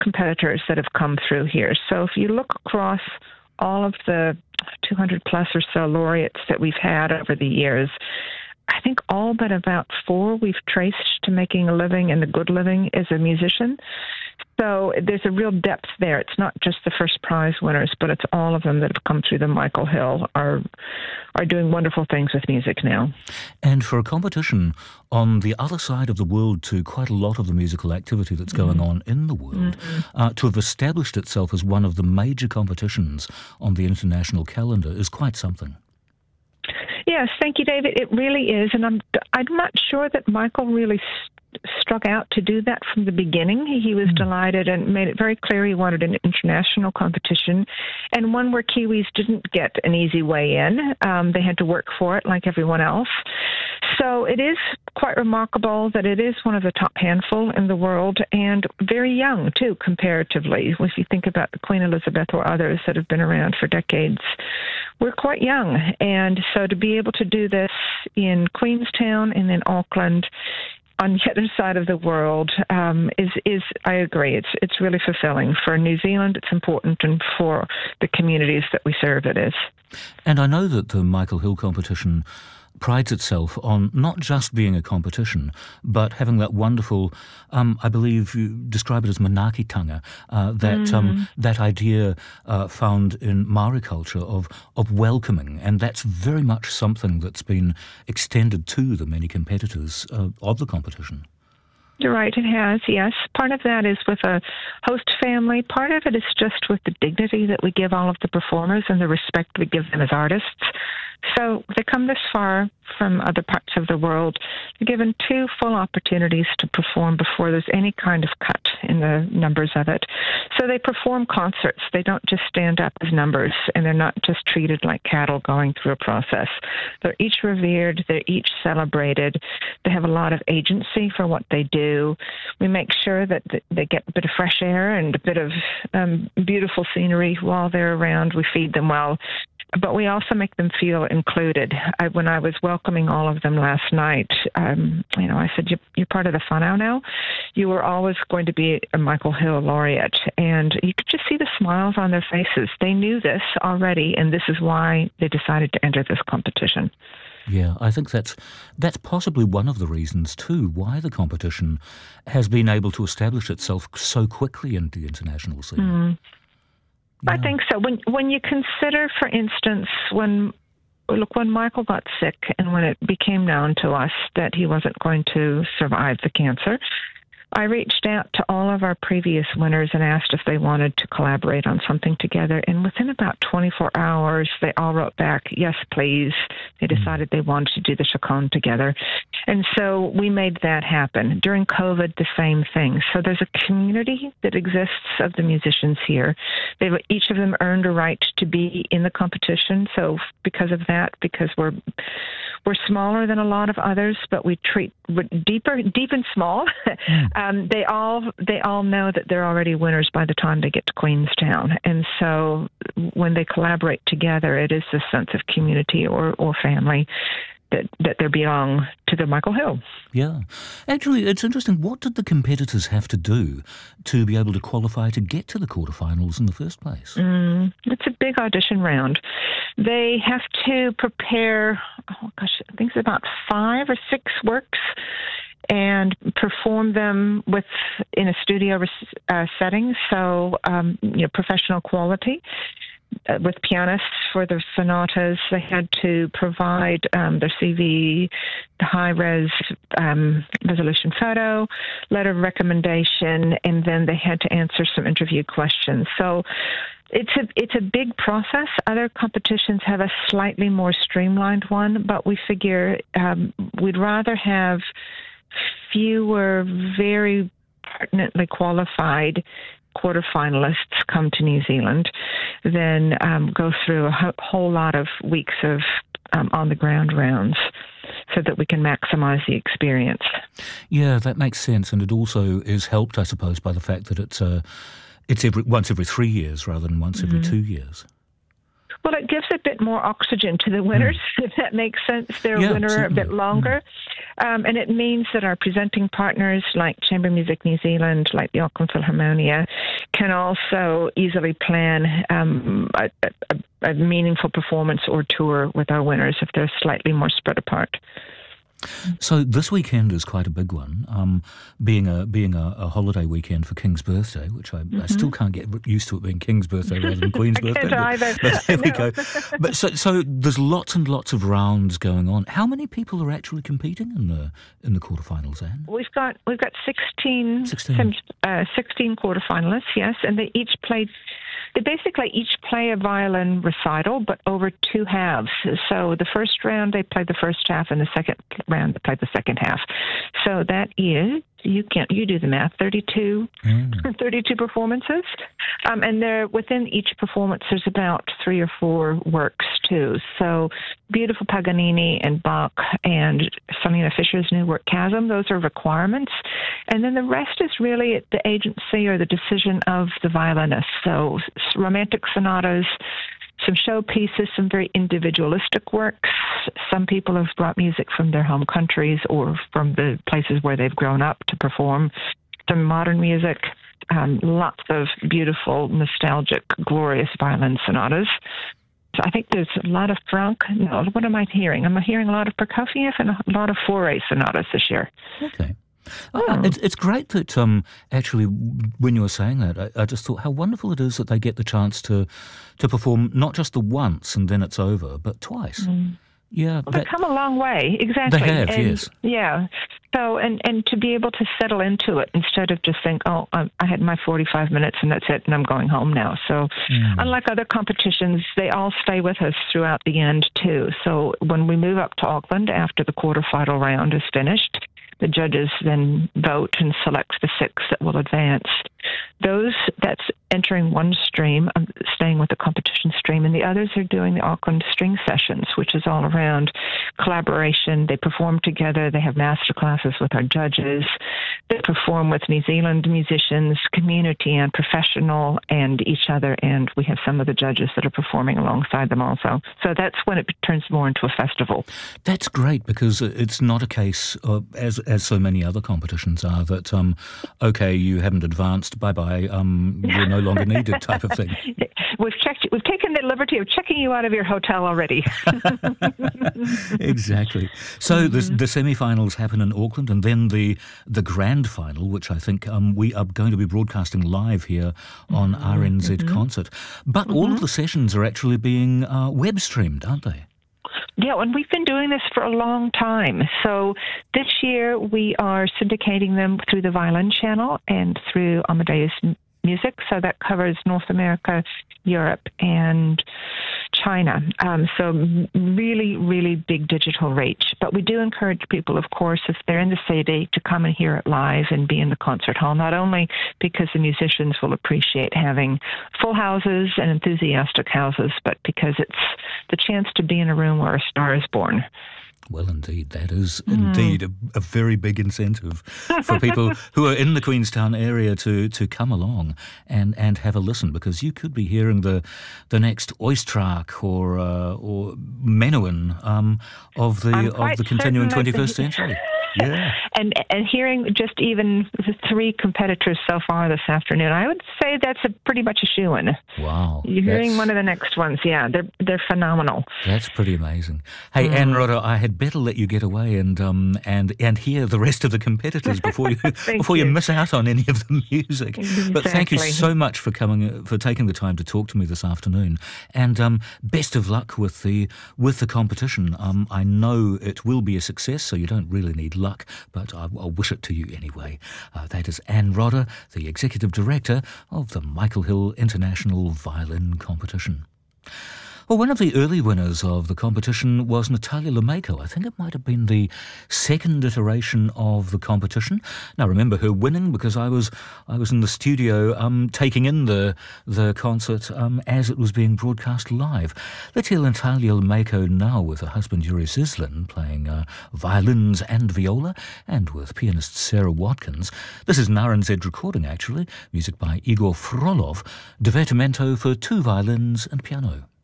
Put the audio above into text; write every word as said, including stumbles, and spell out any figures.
competitors that have come through here. So if you look across all of the two hundred plus or so laureates that we've had over the years, I think all but about four we've traced to making a living and a good living as a musician. So there's a real depth there. It's not just the first prize winners, but it's all of them that have come through the Michael Hill are are doing wonderful things with music now. And for a competition on the other side of the world to quite a lot of the musical activity that's going mm-hmm. on in the world, mm-hmm. uh, to have established itself as one of the major competitions on the international calendar is quite something. Yes, thank you, David. It really is, and I'm I'm not sure that Michael really st- struck out to do that from the beginning. He was mm. delighted and made it very clear he wanted an international competition, and one where Kiwis didn't get an easy way in. Um, they had to work for it like everyone else. So it is quite remarkable that it is one of the top handful in the world, and very young, too, comparatively. If you think about Queen Elizabeth or others that have been around for decades, we're quite young. And so to be able to do this in Queenstown and in Auckland, on the other side of the world, um, is, is, I agree, it's it's really fulfilling. For New Zealand, it's important, and for the communities that we serve, it is. And I know that the Michael Hill competition prides itself on not just being a competition, but having that wonderful, um, I believe you describe it as manaakitanga, uh, that mm. um, that idea uh, found in Maori culture of, of welcoming, and that's very much something that's been extended to the many competitors uh, of the competition. You're right, it has, yes. Part of that is with a host family. Part of it is just with the dignity that we give all of the performers and the respect we give them as artists. So they come this far from other parts of the world. They're given two full opportunities to perform before there's any kind of cut in the numbers of it. So they perform concerts. They don't just stand up as numbers, and they're not just treated like cattle going through a process. They're each revered. They're each celebrated. They have a lot of agency for what they do. We make sure that they get a bit of fresh air and a bit of um, beautiful scenery while they're around. We feed them well. But we also make them feel included. I, when I was welcoming all of them last night, um, you know, I said, you're, you're part of the whānau now. You were always going to be a Michael Hill laureate. And you could just see the smiles on their faces. They knew this already, and this is why they decided to enter this competition. Yeah, I think that's that's possibly one of the reasons, too, why the competition has been able to establish itself so quickly in the international scene. Mm. Yeah. I think so. When when you consider, for instance, when look when Michael got sick and when it became known to us that he wasn't going to survive the cancer, I reached out to all of our previous winners and asked if they wanted to collaborate on something together. And within about twenty-four hours, they all wrote back, yes, please. They decided they wanted to do the Chaconne together. And so we made that happen. During COVID, the same thing. So there's a community that exists of the musicians here. They've each of them earned a right to be in the competition. So because of that, because we're we're smaller than a lot of others, but we treat we're deeper, deep and small. Mm. Um, they all they all know that they're already winners by the time they get to Queenstown, and so when they collaborate together, it is this sense of community or, or family that that they belong to the Michael Hill. Yeah, actually, it's interesting. What did the competitors have to do to be able to qualify to get to the quarterfinals in the first place? Mm, it's a big audition round. They have to prepare. Oh gosh, I think it's about five or six works, and perform them with in a studio uh, setting, so um, you know, professional quality. Uh, with pianists for the sonatas, they had to provide um, their C V, the high-res um, resolution photo, letter of recommendation, and then they had to answer some interview questions. So it's a it's a big process. Other competitions have a slightly more streamlined one, but we figure um, we'd rather have fewer very pertinently qualified quarterfinalists come to New Zealand than um, go through a ho- whole lot of weeks of um, on-the-ground rounds so that we can maximize the experience. Yeah, that makes sense, and it also is helped, I suppose, by the fact that it's uh, it's every once every three years rather than once mm-hmm. every two years. Well, it gives a bit more oxygen to the winners, mm. if that makes sense. They're yeah, a winner certainly. a bit longer. Mm. Um, and it means that our presenting partners like Chamber Music New Zealand, like the Auckland Philharmonia, can also easily plan um, a, a, a meaningful performance or tour with our winners if they're slightly more spread apart. So this weekend is quite a big one, um, being a being a, a holiday weekend for King's birthday, which I, mm-hmm. I still can't get used to it being King's birthday rather than Queen's I birthday. Can't but, but there we go. But so so there's lots and lots of rounds going on. How many people are actually competing in the in the quarterfinals, Anne? We've got we've got sixteen, sixteen. Uh, sixteen quarterfinalists, yes, and they each played. They basically each play a violin recital, but over two halves. So the first round they played the first half, and the second round they played the second half. So that is, you can you do the math, thirty-two, mm. thirty-two performances, um, and there within each performance there's about three or four works too. So beautiful Paganini and Bach and Selena Fischer's new work Chasm, those are requirements, and then the rest is really at the agency or the decision of the violinist. So romantic sonatas, some showpieces, some very individualistic works. Some people have brought music from their home countries or from the places where they've grown up to perform. Some modern music, um, lots of beautiful, nostalgic, glorious violin sonatas. So I think there's a lot of Franck. No, what am I hearing? I'm hearing a lot of Prokofiev and a lot of Fauré sonatas this year. Okay. Uh, it's, it's great that um, actually, when you were saying that, I, I just thought how wonderful it is that they get the chance to to perform not just the once and then it's over, but twice. Mm. Yeah, well, they've come a long way. Exactly. They have, and, yes. Yeah. So, and, and to be able to settle into it instead of just think, oh, I, I had my forty-five minutes and that's it, and I'm going home now. So, mm. unlike other competitions, they all stay with us throughout the end too. So, when we move up to Auckland after the quarterfinal round is finished, the judges then vote and select the six that will advance. Those, that's entering one stream, um, staying with the competition stream, and the others are doing the Auckland String Sessions, which is all around collaboration. They perform together. They have master classes with our judges. They perform with New Zealand musicians, community and professional, and each other, and we have some of the judges that are performing alongside them also. So that's when it turns more into a festival. That's great, because it's not a case, of, as as so many other competitions are, that, um, okay, you haven't advanced, bye-bye, um, you're no longer needed type of thing. We've checked. We've taken the liberty of checking you out of your hotel already. Exactly. So mm-hmm. the, the semi-finals happen in Auckland, and then the the grand final, which I think um, we are going to be broadcasting live here on mm-hmm. R N Z mm-hmm. Concert. But mm-hmm. all of the sessions are actually being uh, web-streamed, aren't they? Yeah, and we've been doing this for a long time. So this year we are syndicating them through the Violin Channel and through Amadeus Music. So that covers North America, Europe, and China. Um, so really, really big digital reach. But we do encourage people, of course, if they're in the city, to come and hear it live and be in the concert hall, not only because the musicians will appreciate having full houses and enthusiastic houses, but because it's the chance to be in a room where a star is born. Well, indeed, that is mm. indeed a, a very big incentive for people who are in the Queenstown area to, to come along and, and have a listen, because you could be hearing the the next Oistrakh or uh, or Menuhin um, of the of the continuing twenty-first century. Yeah. And and hearing just even the three competitors so far this afternoon, I would say that's a pretty much a shoo-in. Wow. You're hearing one of the next ones. Yeah, they're they're phenomenal. That's pretty amazing. Hey, mm. Anne Rodda, I had better let you get away and um and and hear the rest of the competitors before you before you. you miss out on any of the music. Exactly. But thank you so much for coming for taking the time to talk to me this afternoon. And um best of luck with the with the competition. Um I know it will be a success, so you don't really need luck, but I, I'll wish it to you anyway. Uh, that is Anne Rodda, the Executive Director of the Michael Hill International Violin Competition. Well, one of the early winners of the competition was Natalia Lumeyko. I think it might have been the second iteration of the competition. Now, remember her winning because I was I was in the studio um, taking in the the concert um, as it was being broadcast live. Let's hear Natalia Lumeyko now with her husband Yuri Zislin playing uh, violins and viola, and with pianist Sarah Watkins. This is an R N Z recording, actually. Music by Igor Frolov, Divertimento for two violins and piano.